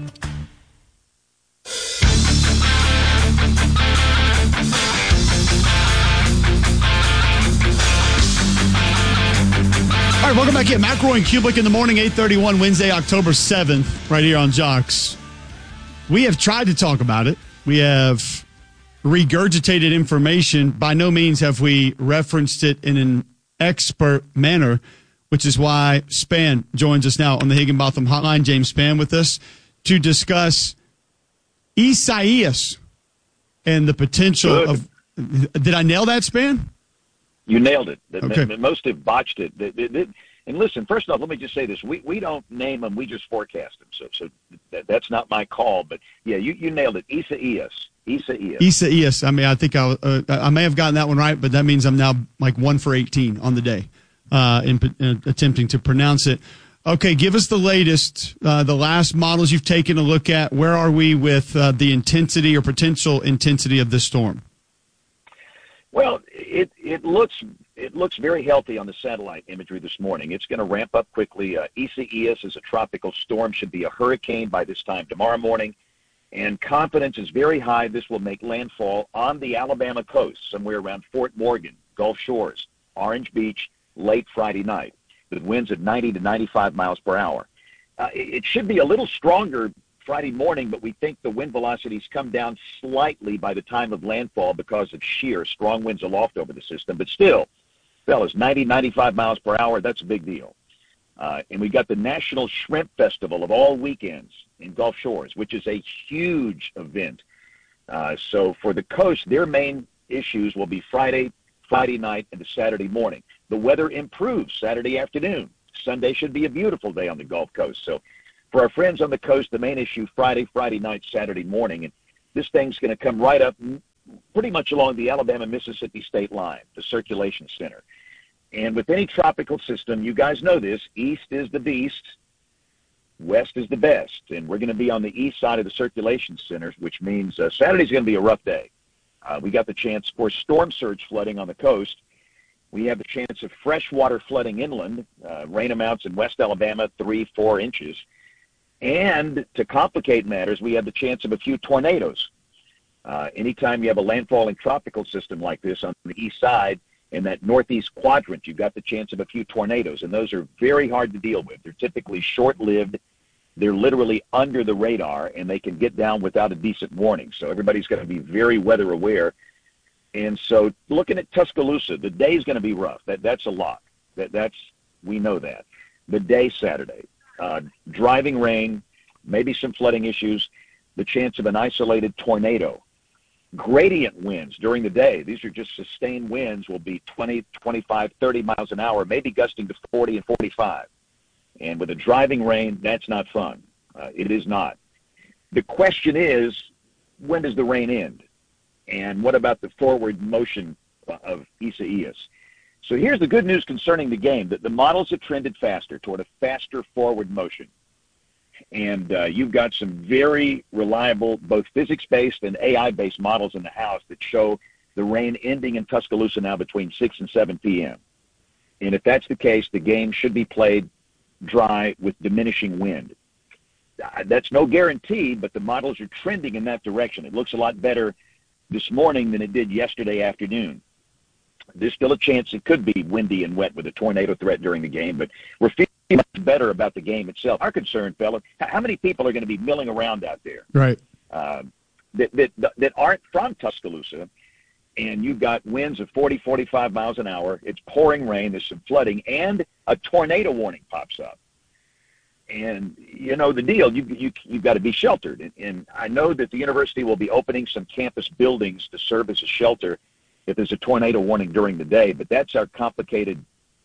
All right, welcome back in. McElroy and Kublik in the morning, eight thirty-one, Wednesday, October seventh, right here on Jocks. We have tried to talk about it. We have regurgitated information. By no means have we referenced it in an expert manner, which is why Span joins us now on the Higginbotham Hotline. James Span with us to discuss Isaias and the potential Good. of. Did I nail that, Span? You nailed it. Okay. Most have botched it. And listen, first off, let me just say this: we we don't name them; we just forecast them. So so that, that's not my call. But yeah, you, you nailed it. Isaias. Isaias. Isaias. I mean, I think I uh, I may have gotten that one right, but that means I'm now like one for eighteen on the day uh, in, in attempting to pronounce it. Okay, give us the latest, uh, the last models you've taken a look at. Where are we with uh, the intensity or potential intensity of this storm? Well, it it looks it looks very healthy on the satellite imagery this morning. It's going to ramp up quickly. Uh, Isaias is a tropical storm, should be a hurricane by this time tomorrow morning, and confidence is very high this will make landfall on the Alabama coast, somewhere around Fort Morgan, Gulf Shores, Orange Beach, late Friday night, with winds at ninety to ninety-five miles per hour. Uh, it, it should be a little stronger Friday morning, but we think the wind velocities come down slightly by the time of landfall because of shear strong winds aloft over the system. But still, fellas, ninety, ninety-five miles per hour, that's a big deal. Uh, and we got the National Shrimp Festival of all weekends in Gulf Shores, which is a huge event. Uh, so for the coast, their main issues will be Friday, Friday night, and the Saturday morning. The weather improves Saturday afternoon. Sunday should be a beautiful day on the Gulf Coast. So for our friends on the coast, the main issue Friday, Friday night, Saturday morning, and this thing's going to come right up pretty much along the Alabama-Mississippi state line, the circulation center. And with any tropical system, you guys know this, east is the beast, west is the best. And we're going to be on the east side of the circulation center, which means uh, Saturday's going to be a rough day. Uh, we got the chance for storm surge flooding on the coast. We have the chance of freshwater flooding inland, uh, rain amounts in West Alabama, three, four inches. And to complicate matters, we have the chance of a few tornadoes. Uh, anytime you have a landfalling tropical system like this on the east side, in that northeast quadrant, you've got the chance of a few tornadoes, and those are very hard to deal with. They're typically short-lived. They're literally under the radar, and they can get down without a decent warning. So everybody's going to be very weather aware. And so looking at Tuscaloosa, the day's going to be rough. That That's a lock. That, that's we know that. The day Saturday, uh, driving rain, maybe some flooding issues, the chance of an isolated tornado. Gradient winds during the day. These are just sustained winds will be twenty, twenty-five, thirty miles an hour, maybe gusting to forty and forty-five. And with a driving rain, that's not fun. Uh, it is not. The question is, when does the rain end? And what about the forward motion of Isaias? So here's the good news concerning the game, that the models have trended faster toward a faster forward motion. And uh, you've got some very reliable, both physics-based and A I-based models in the house that show the rain ending in Tuscaloosa now between six and seven p.m. And if that's the case, the game should be played dry with diminishing wind. Uh, that's no guarantee, but the models are trending in that direction. It looks a lot better this morning than it did yesterday afternoon. There's still a chance it could be windy and wet with a tornado threat during the game, but we're feeling much better about the game itself. Our concern, fella, how many people are going to be milling around out there? Right. Uh, that, that, that aren't from Tuscaloosa, and you've got winds of forty, forty-five miles an hour. It's pouring rain. There's some flooding, and a tornado warning pops up. And, you know, the deal, you, you, you've got to be sheltered. And, and I know that the university will be opening some campus buildings to serve as a shelter if there's a tornado warning during the day, but that's our complicated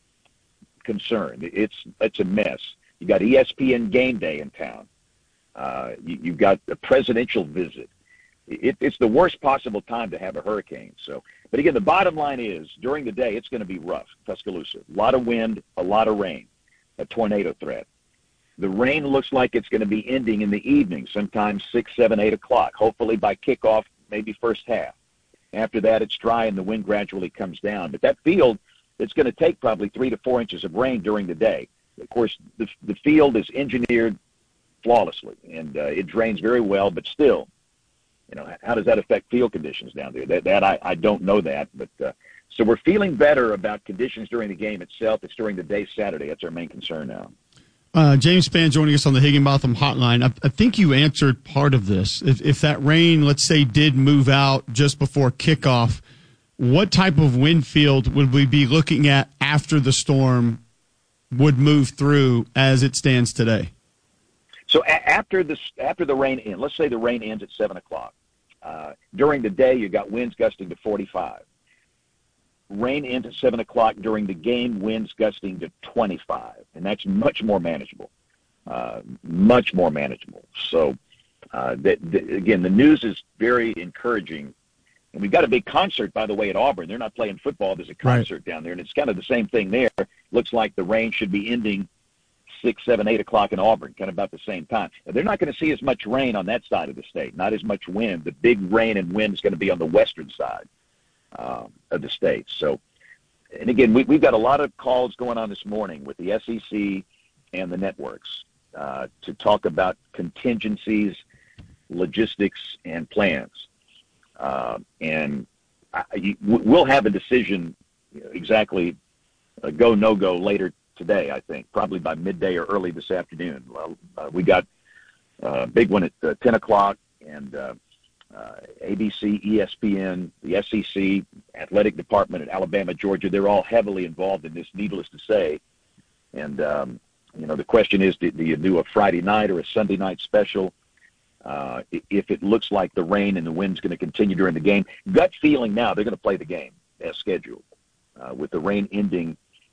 concern. It's it's a mess. You got E S P N game day in town. Uh, you, you've got a presidential visit. It, it's the worst possible time to have a hurricane. So, but again, the bottom line is during the day it's going to be rough. Tuscaloosa, a lot of wind, a lot of rain, a tornado threat. The rain looks like it's going to be ending in the evening, sometime six, seven, eight o'clock. Hopefully by kickoff, maybe first half. After that, it's dry and the wind gradually comes down. But that field, it's going to take probably three to four inches of rain during the day. Of course, the, the field is engineered flawlessly, and uh, it drains very well. But still, you know, how does that affect field conditions down there? That, that I, I don't know that. But uh, so we're feeling better about conditions during the game itself. It's during the day Saturday. That's our main concern now. Uh, James Spann joining us on the Higginbotham hotline. I, I think you answered part of this. If, if that rain, let's say, did move out just before kickoff, what type of wind field would we be looking at after the storm would move through as it stands today? So a- after the after the rain ends, let's say the rain ends at seven o'clock. Uh, during the day, you got winds gusting to forty-five. Rain ends at seven o'clock during the game, winds gusting to twenty-five, and that's much more manageable, uh, much more manageable. So, uh, that, that, again, the news is very encouraging. And we've got a big concert, by the way, at Auburn. They're not playing football. There's a concert right down there, and it's kind of the same thing there. Looks like the rain should be ending six, seven, eight o'clock in Auburn, kind of about the same time. Now, they're not going to see as much rain on that side of the state, not as much wind. The big rain and wind is going to be on the western side uh, of the state. So, and again, we, we've got a lot of calls going on this morning with the S E C and the networks uh, to talk about contingencies, logistics, and plans. Uh, and I, you, we'll have a decision exactly uh, go, no go later today, I think, probably by midday or early this afternoon. Well, uh, we got a big one at uh, ten o'clock, and uh, uh, A B C, E S P N, the S E C, athletic department at Alabama, Georgia, they're all heavily involved in this, needless to say. And, um, you know, the question is, do, do you do a Friday night or a Sunday night special? Uh, if it looks like the rain and the wind's going to continue during the game, gut feeling now, they're going to play the game as scheduled, uh, with the rain ending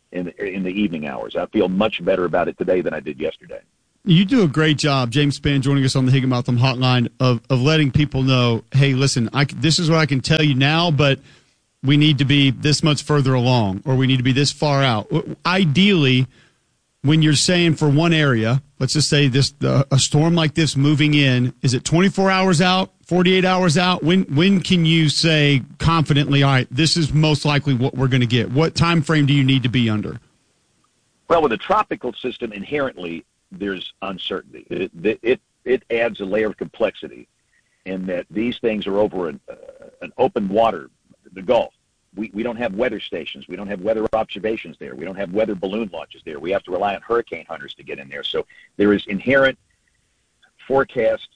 in the, in the evening hours. I feel much better about it today than I did yesterday. You do a great job, James Spann, joining us on the Higginbotham Hotline of, of letting people know, hey, listen, I, this is what I can tell you now, but we need to be this much further along, or we need to be this far out. Ideally, when you're saying for one area, let's just say this uh, a storm like this moving in, is it twenty-four hours out, forty-eight hours out? When when can you say confidently, all right, this is most likely what we're going to get? What time frame do you need to be under? Well, with a tropical system, inherently, there's uncertainty. It, it, it adds a layer of complexity in that these things are over an, uh, an open water, the Gulf. We, we don't have weather stations. We don't have weather observations there. We don't have weather balloon launches there. We have to rely on hurricane hunters to get in there. So there is inherent forecast,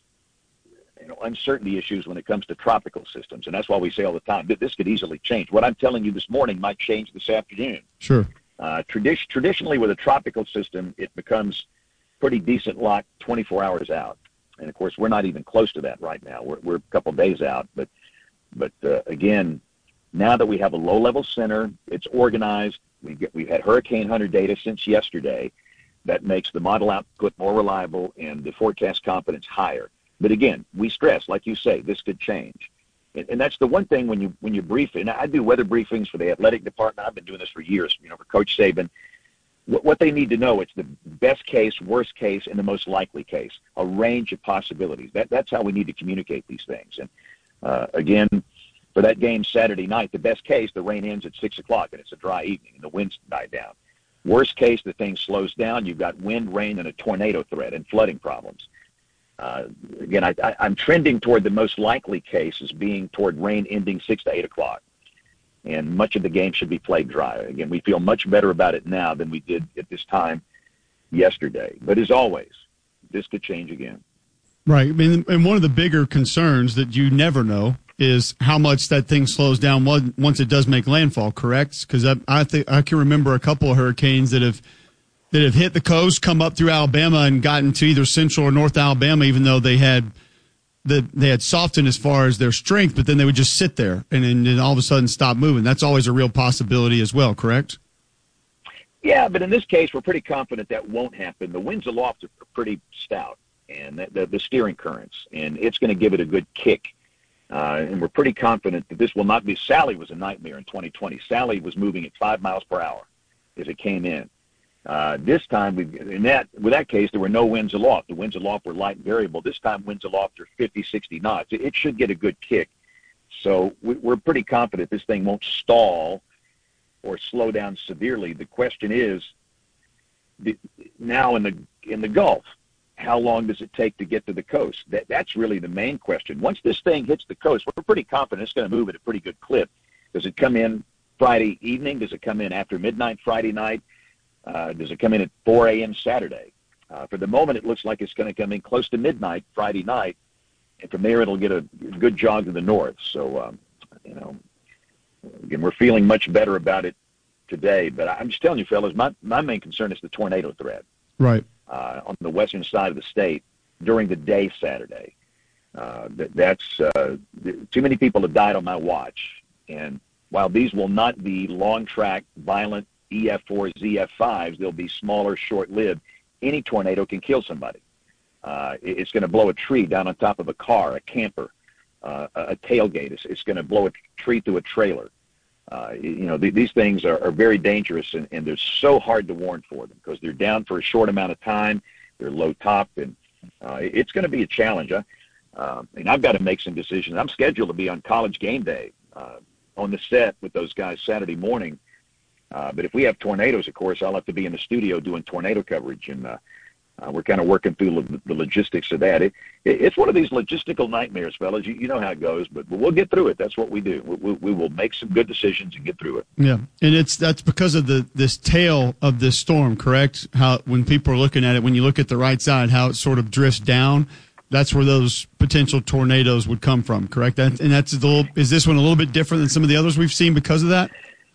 you know, uncertainty issues when it comes to tropical systems. And that's why we say all the time that this could easily change. What I'm telling you this morning might change this afternoon. Sure. Uh, tradi- traditionally, with a tropical system, it becomes pretty decent lock twenty-four hours out. And, of course, we're not even close to that right now. We're, we're a couple days out. But, but uh, again, now that we have a low-level center, it's organized. We get, we've had Hurricane Hunter data since yesterday. That makes the model output more reliable and the forecast confidence higher. But again, we stress, like you say, this could change. And, and that's the one thing when you when you brief, and I do weather briefings for the athletic department. I've been doing this for years, you know, for Coach Saban. What, what they need to know, it's the best case, worst case, and the most likely case, a range of possibilities. That That's how we need to communicate these things. And uh, again, for that game Saturday night, the best case, the rain ends at six o'clock, and it's a dry evening, and the winds die down. Worst case, the thing slows down. You've got wind, rain, and a tornado threat and flooding problems. Uh, again, I, I, I'm trending toward the most likely case as being toward rain ending six to eight o'clock, and much of the game should be played dry. Again, we feel much better about it now than we did at this time yesterday. But as always, this could change again. Right. I mean, and one of the bigger concerns that you never know is how much that thing slows down once it does make landfall, correct? Because I, I think I can remember a couple of hurricanes that have that have hit the coast, come up through Alabama, and gotten to either central or north Alabama, even though they had the they had softened as far as their strength, but then they would just sit there and then and all of a sudden stop moving. That's always a real possibility as well, correct? Yeah, but in this case, we're pretty confident that won't happen. The winds aloft are pretty stout, and the, the, the steering currents, and it's going to give it a good kick. Uh, and we're pretty confident that this will not be. Sally was a nightmare in twenty twenty. Sally was moving at five miles per hour as it came in. Uh, this time, we in that with that case, there were no winds aloft. The winds aloft were light and variable. This time, winds aloft are fifty, sixty knots. It, it should get a good kick. So we, we're pretty confident this thing won't stall or slow down severely. The question is, the, now in the in the Gulf, how long does it take to get to the coast? That, that's really the main question. Once this thing hits the coast, we're pretty confident it's going to move at a pretty good clip. Does it come in Friday evening? Does it come in after midnight Friday night? Uh, does it come in at four a.m. Saturday? Uh, for the moment, it looks like it's going to come in close to midnight Friday night, and from there it'll get a good jog to the north. So, um, you know, again, we're feeling much better about it today. But I'm just telling you, fellas, my, my main concern is the tornado threat. Right. Uh, on the western side of the state during the day Saturday. Uh, that, that's uh, too many people have died on my watch. And while these will not be long-track, violent E F fours, Z F fives, they'll be smaller, short-lived. Any tornado can kill somebody. Uh, it, it's going to blow a tree down on top of a car, a camper, uh, a, a tailgate. It's, it's going to blow a tree through a trailer. Uh, you know, th- these things are, are very dangerous, and, and they're so hard to warn for them because they're down for a short amount of time. They're low top, and uh, it's going to be a challenge. I, uh, and I've got to make some decisions. I'm scheduled to be on College game day uh, on the set with those guys Saturday morning. Uh, but if we have tornadoes, of course, I'll have to be in the studio doing tornado coverage, and uh, uh, we're kind of working through lo- the logistics of that. It, it, it's one of these logistical nightmares, fellas. You, you know how it goes, but we'll get through it. That's what we do. We, we, we will make some good decisions and get through it. Yeah, and it's that's because of the this tail of this storm, correct? How when people are looking at it, when you look at the right side, how it sort of drifts down. That's where those potential tornadoes would come from, correct? That, and that's the little, is this one a little bit different than some of the others we've seen because of that?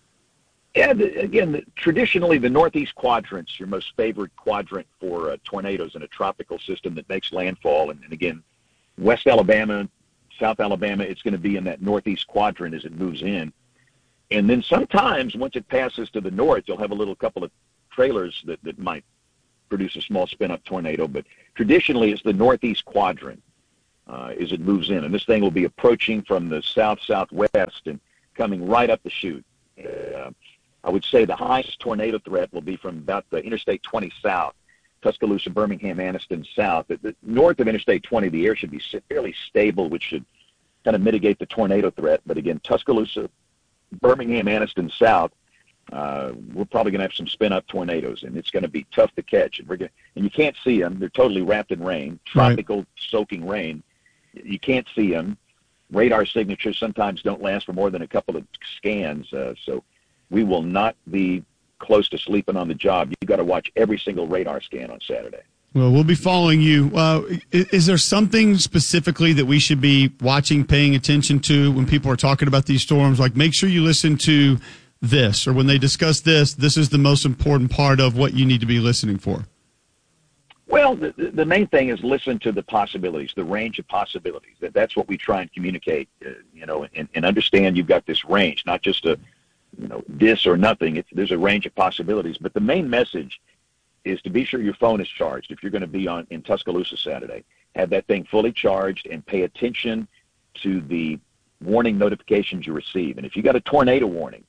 Yeah, the, again, the, traditionally the northeast quadrant's your most favored quadrant for uh, tornadoes in a tropical system that makes landfall. And, and again, West Alabama, South Alabama, it's going to be in that northeast quadrant as it moves in. And then sometimes once it passes to the north, you'll have a little couple of trailers that, that might produce a small spin-up tornado. But traditionally, it's the northeast quadrant uh, as it moves in. And this thing will be approaching from the south-southwest and coming right up the chute. Uh, I would say the highest tornado threat will be from about the Interstate twenty south, Tuscaloosa, Birmingham, Anniston south. The, the, north of Interstate twenty, the air should be fairly stable, which should kind of mitigate the tornado threat. But again, Tuscaloosa, Birmingham, Anniston south, uh, we're probably going to have some spin-up tornadoes, and it's going to be tough to catch. And, we're gonna, and you can't see them. They're totally wrapped in rain, tropical, right. soaking rain. You can't see them. Radar signatures sometimes don't last for more than a couple of scans, uh, so we will not be close to sleeping on the job. You've got to watch every single radar scan on Saturday. Well, we'll be following you. Uh, is, is there something specifically that we should be watching, paying attention to when people are talking about these storms? Like, make sure you listen to this, or when they discuss this, this is the most important part of what you need to be listening for. Well, the, the main thing is listen to the possibilities, the range of possibilities. That That's what we try and communicate, uh, you know, and, and understand you've got this range, not just a, you know, this or nothing. It's, there's a range of possibilities. But the main message is to be sure your phone is charged. If you're going to be on in Tuscaloosa Saturday, have that thing fully charged and pay attention to the warning notifications you receive. And if you got a tornado warning,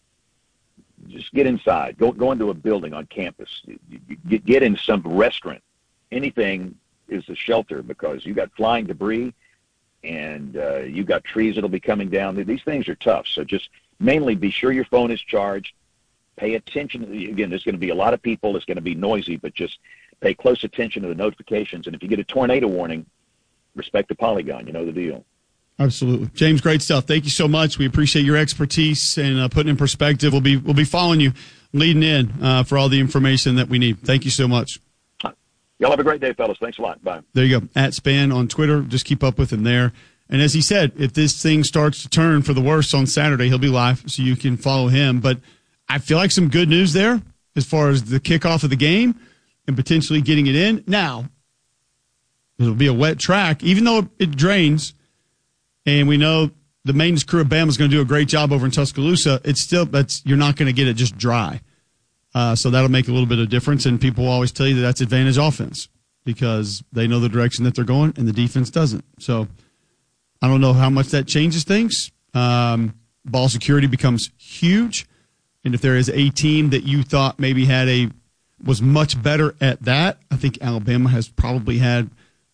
just get inside. Go go into a building on campus. Get, get in some restaurant. Anything is a shelter because you got flying debris and uh, you got trees that'll be coming down. These things are tough. So just mainly be sure your phone is charged. Pay attention. Again, there's going to be a lot of people. It's going to be noisy, but just pay close attention to the notifications. And if you get a tornado warning, respect the polygon. You know the deal. Absolutely. James, great stuff. Thank you so much. We appreciate your expertise and uh, putting in perspective. We'll be, we'll be following you, leading in uh, for all the information that we need. Thank you so much. Y'all have a great day, fellas. Thanks a lot. Bye. There you go. At Span on Twitter. Just keep up with him there. And as he said, if this thing starts to turn for the worse on Saturday, he'll be live, so you can follow him. But I feel like some good news there as far as the kickoff of the game and potentially getting it in. Now, it'll be a wet track, even though it drains, and we know the maintenance crew of Bama is going to do a great job over in Tuscaloosa. It's still that's you're not going to get it just dry. Uh, so that'll make a little bit of difference, and people will always tell you that that's advantage offense because they know the direction that they're going, and the defense doesn't. So I don't know how much that changes things. Um, ball security becomes huge, and if there is a team that you thought maybe had a was much better at that, I think Alabama has probably had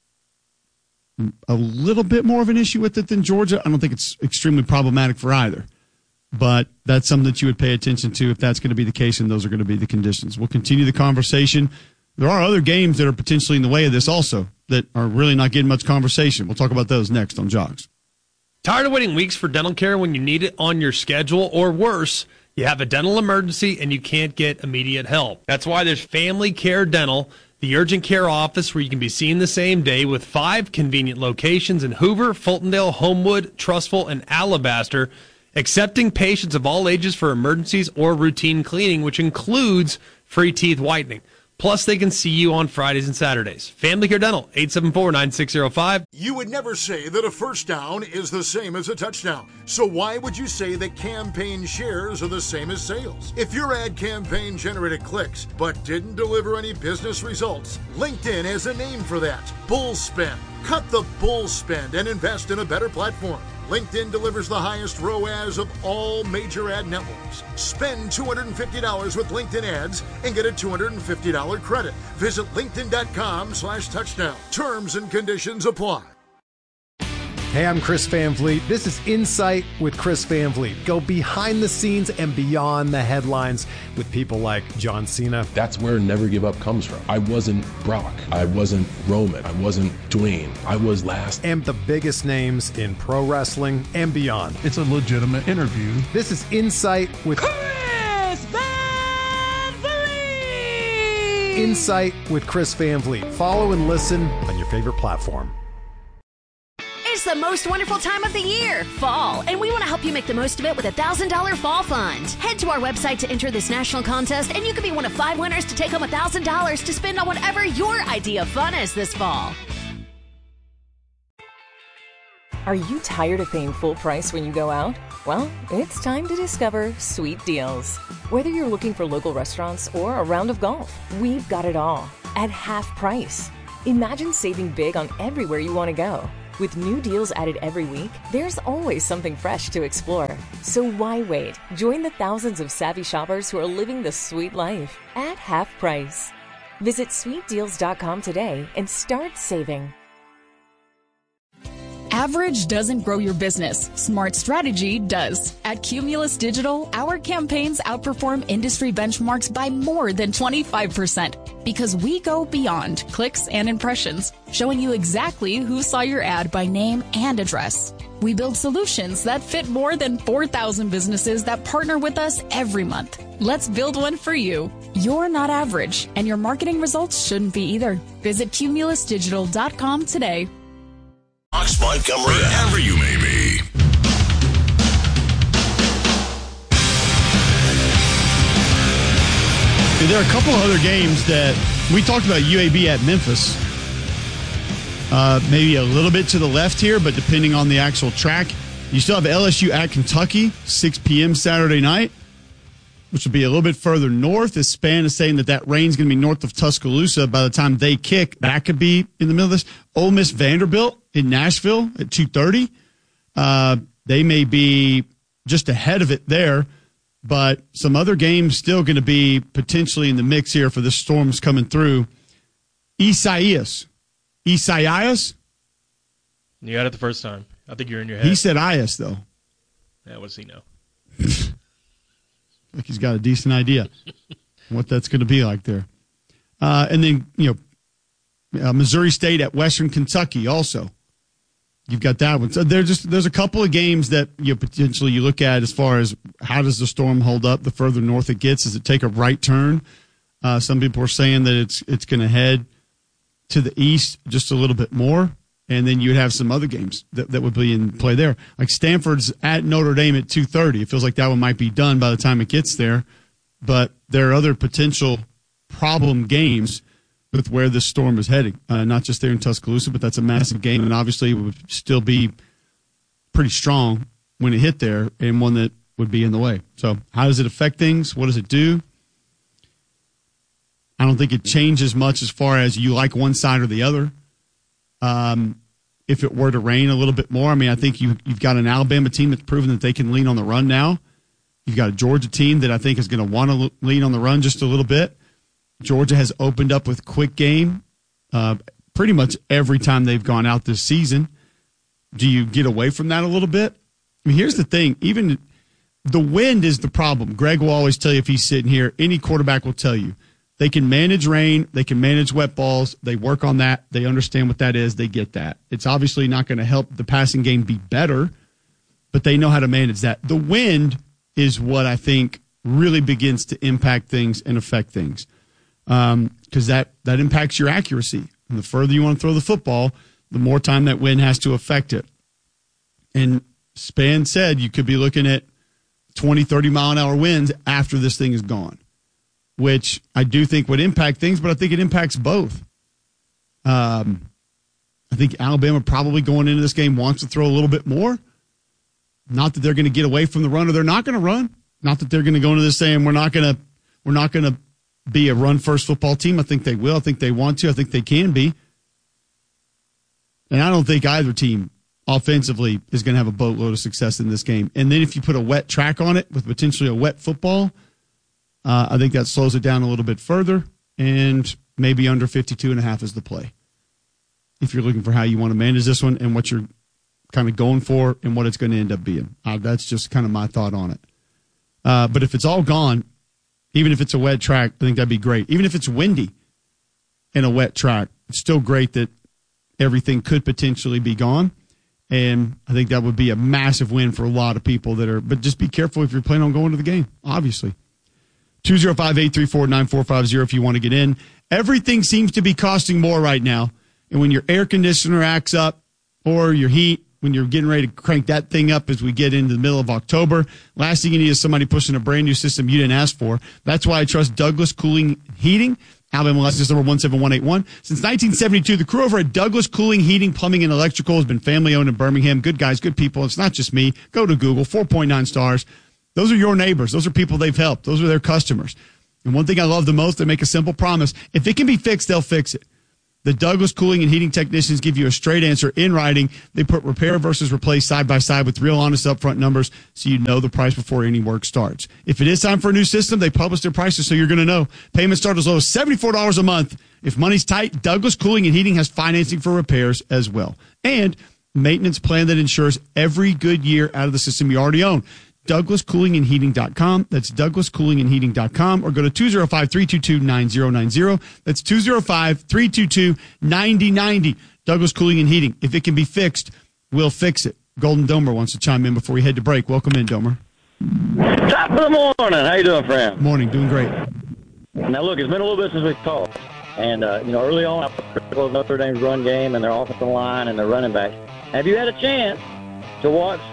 a little bit more of an issue with it than Georgia. I don't think it's extremely problematic for either. But that's something that you would pay attention to if that's going to be the case, and those are going to be the conditions. We'll continue the conversation. There are other games that are potentially in the way of this also that are really not getting much conversation. We'll talk about those next on Jogs. Tired of waiting weeks for dental care when you need it on your schedule, or worse, you have a dental emergency and you can't get immediate help? That's why there's Family Care Dental, the urgent care office where you can be seen the same day, with five convenient locations in Hoover, Fultondale, Homewood, Trussville, and Alabaster, accepting patients of all ages for emergencies or routine cleaning, which includes free teeth whitening. Plus, they can see you on Fridays and Saturdays. Family Care Dental, eight seven four, nine six zero five. You would never say that a first down is the same as a touchdown. So why would you say that campaign shares are the same as sales? If your ad campaign generated clicks but didn't deliver any business results, LinkedIn has a name for that. Bull spend. Cut the bull spend and invest in a better platform. LinkedIn delivers the highest R O A S of all major ad networks. Spend two hundred fifty dollars with LinkedIn ads and get a two hundred fifty dollars credit. Visit linkedin.com slash touchdown. Terms and conditions apply. Hey, I'm Chris Van Vliet. This is Insight with Chris Van Vliet. Go behind the scenes and beyond the headlines with people like John Cena. That's where Never Give Up comes from. I wasn't Brock. I wasn't Roman. I wasn't Dwayne. I was last. And the biggest names in pro wrestling and beyond. It's a legitimate interview. This is Insight with Chris Van Vliet. Insight with Chris Van Vliet. Follow and listen on your favorite platform. It's the most wonderful time of the year, fall, and we want to help you make the most of it with a one thousand dollars fall fund. Head to our website to enter this national contest, and you could be one of five winners to take home one thousand dollars to spend on whatever your idea of fun is this fall. Are you tired of paying full price when you go out? Well, it's time to discover Sweet Deals. Whether you're looking for local restaurants or a round of golf, we've got it all at half price. Imagine saving big on everywhere you want to go. With new deals added every week, there's always something fresh to explore. So why wait? Join the thousands of savvy shoppers who are living the sweet life at half price. Visit sweet deals dot com today and start saving. Average doesn't grow your business. Smart strategy does. At Cumulus Digital, our campaigns outperform industry benchmarks by more than twenty-five percent because we go beyond clicks and impressions, showing you exactly who saw your ad by name and address. We build solutions that fit more than four thousand businesses that partner with us every month. Let's build one for you. You're not average, and your marketing results shouldn't be either. Visit cumulus digital dot com today. Fox Montgomery, wherever you may be. There are a couple of other games that we talked about. U A B at Memphis. Uh, maybe a little bit to the left here, but depending on the actual track. You still have L S U at Kentucky, six p.m. Saturday night, which will be a little bit further north. As Span is saying that that rain's going to be north of Tuscaloosa by the time they kick. That could be in the middle of this. Ole Miss Vanderbilt in Nashville at two thirty. Uh, they may be just ahead of it there, but some other games still going to be potentially in the mix here for the storms coming through. Isaias. Isaias? You got it the first time. I think you're in your head. He said Ias, though. Yeah, what does he know? Like he's got a decent idea what that's going to be like there. Uh, and then, you know, uh, Missouri State at Western Kentucky also. You've got that one. So there's just there's a couple of games that you know, potentially you look at as far as how does the storm hold up the further north it gets. Does it take a right turn? Uh, some people are saying that it's it's going to head to the east just a little bit more. And then you would have some other games that, that would be in play there. Like Stanford's at Notre Dame at two thirty. It feels like that one might be done by the time it gets there. But there are other potential problem games with where this storm is heading. Uh, not just there in Tuscaloosa, but that's a massive game. And obviously it would still be pretty strong when it hit there and one that would be in the way. So how does it affect things? What does it do? I don't think it changes much as far as you like one side or the other. Um, if it were to rain a little bit more, I mean, I think you, you've got an Alabama team that's proven that they can lean on the run now. You've got a Georgia team that I think is going to want to lean on the run just a little bit. Georgia has opened up with quick game uh, pretty much every time they've gone out this season. Do you get away from that a little bit? I mean, here's the thing. Even the wind is the problem. Greg will always tell you if he's sitting here. Any quarterback will tell you. They can manage rain. They can manage wet balls. They work on that. They understand what that is. They get that. It's obviously not going to help the passing game be better, but they know how to manage that. The wind is what I think really begins to impact things and affect things because um, that, that impacts your accuracy. And the further you want to throw the football, the more time that wind has to affect it. And Span said you could be looking at twenty, thirty mile an hour winds after this thing is gone, which I do think would impact things, but I think it impacts both. Um, I think Alabama probably going into this game wants to throw a little bit more. Not that they're going to get away from the run or they're not going to run. Not that they're going to go into this saying we're not going to we're not going to be a run-first football team. I think they will. I think they want to. I think they can be. And I don't think either team offensively is going to have a boatload of success in this game. And then if you put a wet track on it with potentially a wet football, Uh, I think that slows it down a little bit further, and maybe under fifty-two and a half is the play. If you're looking for how you want to manage this one and what you're kind of going for and what it's going to end up being. Uh, that's just kind of my thought on it. Uh, but if it's all gone, even if it's a wet track, I think that'd be great. Even if it's windy and a wet track, it's still great that everything could potentially be gone. And I think that would be a massive win for a lot of people that are, but just be careful if you're planning on going to the game, obviously. two oh five, eight three four, nine four five oh if you want to get in. Everything seems to be costing more right now. And when your air conditioner acts up or your heat, when you're getting ready to crank that thing up as we get into the middle of October, last thing you need is somebody pushing a brand new system you didn't ask for. That's why I trust Douglas Cooling Heating. Alabama license number one seven one eight one. Since nineteen seventy-two, the crew over at Douglas Cooling, Heating, Plumbing, and Electrical has been family-owned in Birmingham. Good guys, good people. It's not just me. Go to Google, four point nine stars. Those are your neighbors. Those are people they've helped. Those are their customers. And one thing I love the most, they make a simple promise. If it can be fixed, they'll fix it. The Douglas Cooling and Heating technicians give you a straight answer in writing. They put repair versus replace side by side with real honest upfront numbers so you know the price before any work starts. If it is time for a new system, they publish their prices so you're going to know. Payments start as low as seventy-four dollars a month. If money's tight, Douglas Cooling and Heating has financing for repairs as well. And maintenance plan that ensures every good year out of the system you already own. Douglas Cooling and Heating dot com. That's Douglas Cooling and Heating dot com, or go to two oh five, three two two, nine oh nine oh. That's two oh five, three two two, nine oh nine oh. Douglas Cooling and Heating. If it can be fixed, we'll fix it. Golden Domer wants to chime in before we head to break. Welcome in, Domer. Top of the morning. How you doing, friend? Morning. Doing great. Now, look, it's been a little bit since we talked. And, uh, you know, early on, I was critical of Notre Dame's run game and their offensive line and their running backs. Have you had a chance to watch